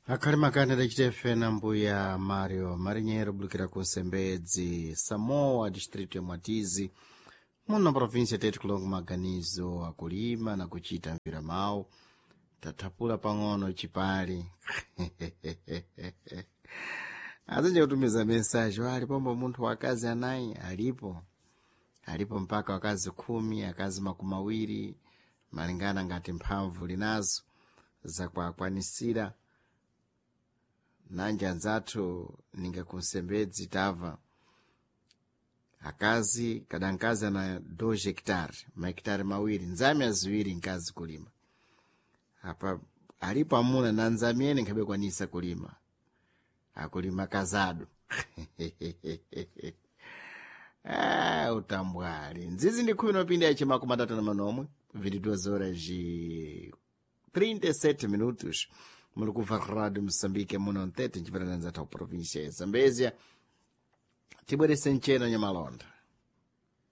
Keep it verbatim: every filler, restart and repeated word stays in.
akhali makanira chitefe na mbuya Mario Marinheiro bulukira ku Nsembedzi Samoa distrito ya Mwatizi muno província tete kulongo maganizo akulima na kuchita mvira mawu tathapula pang'ono chipali azinje kutumiza mensaje wali pombo munthu wakazi anayi alipo alipo mpaka wakazi kumi akazi makumi mawiri malingana ngati mphamvu linazo zakwakwanisira nanja nzathu ninga kunsembedzi tava akazi kada nkazi ana dois hektare mahektare mawiri nzame aziwiri nkazi kulima apa alipo amuna na nzame yene nkabe kwanisa kulima akulima kazado ah utambwali nzizi ndi khumi nopinda yache makumi atatu na manomwe vinte e duas horas e trinta e sete minutos muri kuva Radio Moçambique muno ntete nchipatananza ta província ya Zambézia tibwerese nchena nyamalonda